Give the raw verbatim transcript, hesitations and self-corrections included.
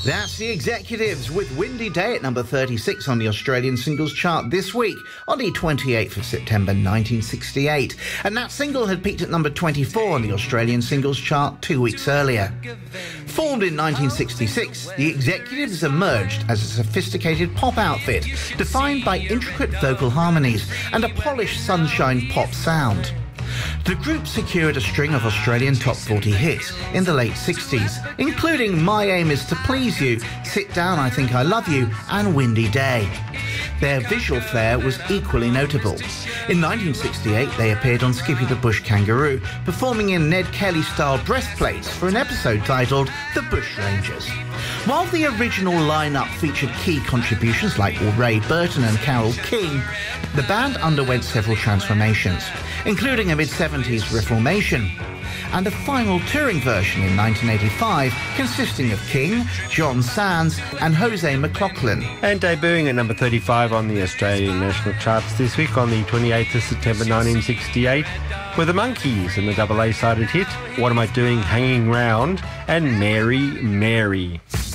That's The Executives with Windy Day at number thirty-six on the Australian singles chart this week on the twenty-eighth of September nineteen sixty-eight. And that single had peaked at number twenty-four on the Australian singles chart two weeks earlier. Formed in nineteen sixty-six, The Executives emerged as a sophisticated pop outfit defined by intricate vocal harmonies and a polished sunshine pop sound. The group secured a string of Australian top forty hits in the late sixties, including My Aim Is to Please You, Sit Down I Think I Love You and Windy Day. Their visual flair was equally notable. In nineteen sixty-eight, they appeared on Skippy the Bush Kangaroo, performing in Ned Kelly-style breastplates for an episode titled The Bushrangers. While the original lineup featured key contributions like Ray Burton and Carole King, the band underwent several transformations, including a mid-seventies reformation, and a final touring version in nineteen eighty-five consisting of King, John Sands and Jose McLaughlin. And debuting at number thirty-five on the Australian national charts this week on the twenty-eighth of September nineteen sixty-eight were the Monkees and the double A-sided hit What Am I Doing Hanging Round and Mary, Mary.